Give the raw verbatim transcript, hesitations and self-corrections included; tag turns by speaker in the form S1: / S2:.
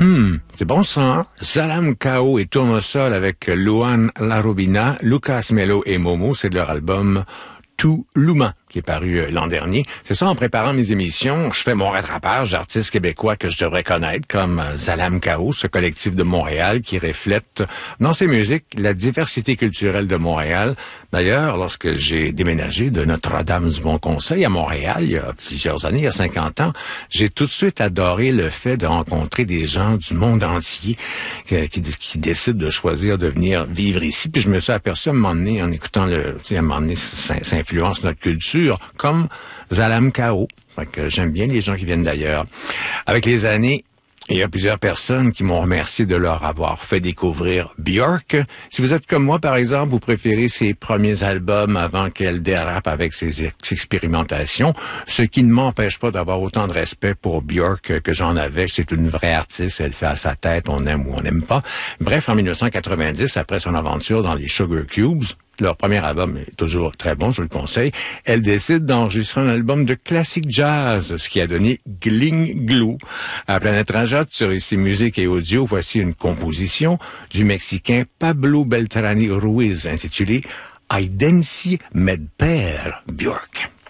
S1: Hmm, c'est bon ça, hein? Salam Kao et Tournesol avec Luan Larobina, Lucas Melo et Momo, c'est de leur album Tout Louma, qui est paru l'an dernier. C'est ça, en préparant mes émissions, je fais mon rattrapage d'artistes québécois que je devrais connaître, comme Salam Kao, ce collectif de Montréal qui reflète dans ses musiques la diversité culturelle de Montréal. D'ailleurs, lorsque j'ai déménagé de Notre-Dame du Bon Conseil à Montréal, il y a plusieurs années, il y a cinquante ans, j'ai tout de suite adoré le fait de rencontrer des gens du monde entier qui, qui, qui décident de choisir de venir vivre ici. Puis je me suis aperçu à un moment donné, en écoutant le, tu sais, à un moment donné, ça, ça influence notre culture, comme Salam Kao. Fait que j'aime bien les gens qui viennent d'ailleurs. Avec les années, il y a plusieurs personnes qui m'ont remercié de leur avoir fait découvrir Björk. Si vous êtes comme moi, par exemple, vous préférez ses premiers albums avant qu'elle dérape avec ses expérimentations, ce qui ne m'empêche pas d'avoir autant de respect pour Björk que j'en avais. C'est une vraie artiste, elle fait à sa tête, on aime ou on n'aime pas. Bref, en dix-neuf cent quatre-vingt-dix, après son aventure dans les Sugar Cubes, leur premier album est toujours très bon, je le conseille. Elle décide d'enregistrer un album de classique jazz, ce qui a donné Gling Glou. À Planète Rajot, sur ici Musique et Audio, voici une composition du Mexicain Pablo Beltrami Ruiz, intitulée Aidensi Medper Björk.